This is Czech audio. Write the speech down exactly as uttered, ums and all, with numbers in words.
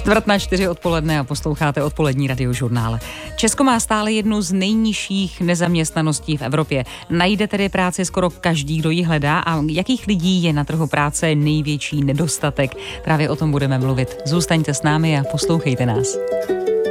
Čtvrt na čtyři odpoledne a posloucháte odpolední radiožurnál. Česko má stále jednu z nejnižších nezaměstnaností v Evropě. Najde tedy práci skoro každý, kdo ji hledá, a jakých lidí je na trhu práce největší nedostatek. Právě o tom budeme mluvit. Zůstaňte s námi a poslouchejte nás.